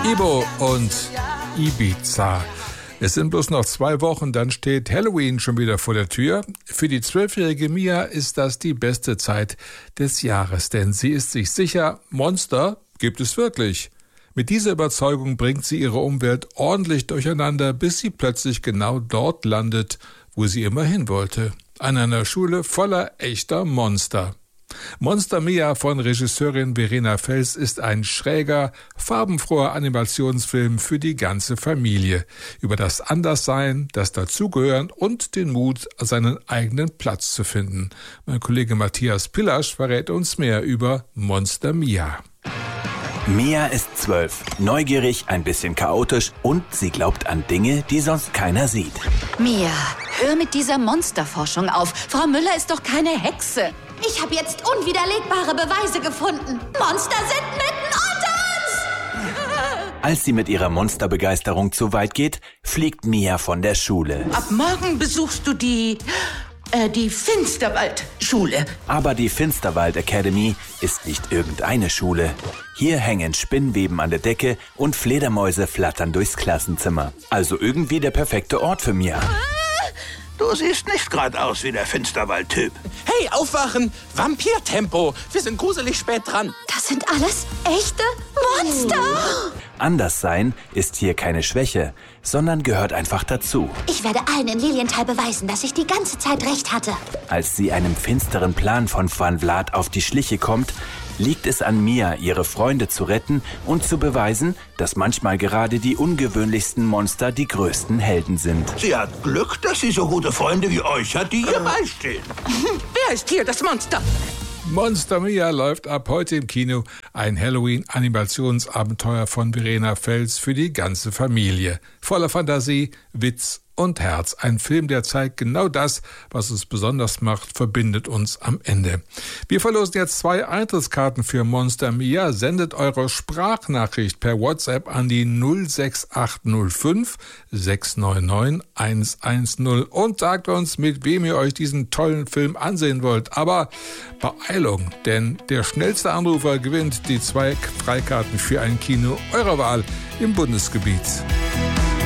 Ibo und Ibiza. Es sind bloß noch 2 Wochen, dann steht Halloween schon wieder vor der Tür. Für die 12-jährige Mia ist das die beste Zeit des Jahres, denn sie ist sich sicher, Monster gibt es wirklich. Mit dieser Überzeugung bringt sie ihre Umwelt ordentlich durcheinander, bis sie plötzlich genau dort landet, wo sie immer hin wollte. An einer Schule voller echter Monster. Monster Mia von Regisseurin Verena Fels ist ein schräger, farbenfroher Animationsfilm für die ganze Familie. Über das Anderssein, das Dazugehören und den Mut, seinen eigenen Platz zu finden. Mein Kollege Matthias Pillasch verrät uns mehr über Monster Mia. Mia ist 12, neugierig, ein bisschen chaotisch und sie glaubt an Dinge, die sonst keiner sieht. Mia, hör mit dieser Monsterforschung auf. Frau Müller ist doch keine Hexe. Ich habe jetzt unwiderlegbare Beweise gefunden. Monster sind mitten unter uns! Als sie mit ihrer Monsterbegeisterung zu weit geht, fliegt Mia von der Schule. Ab morgen besuchst du die Finsterwald-Schule. Aber die Finsterwald Academy ist nicht irgendeine Schule. Hier hängen Spinnweben an der Decke und Fledermäuse flattern durchs Klassenzimmer. Also irgendwie der perfekte Ort für Mia. Du siehst nicht gerade aus wie der Finsterwald-Typ. Hey, aufwachen! Vampirtempo! Wir sind gruselig spät dran. Das sind alles echte Monster! Anderssein ist hier keine Schwäche, sondern gehört einfach dazu. Ich werde allen in Lilienthal beweisen, dass ich die ganze Zeit recht hatte. Als sie einem finsteren Plan von Van Vlad auf die Schliche kommt, liegt es an Mia, ihre Freunde zu retten und zu beweisen, dass manchmal gerade die ungewöhnlichsten Monster die größten Helden sind. Sie hat Glück, dass sie so gute Freunde wie euch hat, die ihr beistehen. Wer ist hier das Monster? Monster Mia läuft ab heute im Kino. Ein Halloween-Animationsabenteuer von Verena Fels für die ganze Familie. Voller Fantasie, Witz und Herz. Ein Film, der zeigt genau das, was es besonders macht, verbindet uns am Ende. Wir verlosen jetzt 2 Eintrittskarten für Monster Mia. Sendet eure Sprachnachricht per WhatsApp an die 06805 699 110 und sagt uns, mit wem ihr euch diesen tollen Film ansehen wollt. Aber Beeilung, denn der schnellste Anrufer gewinnt die 2 Freikarten für ein Kino eurer Wahl im Bundesgebiet.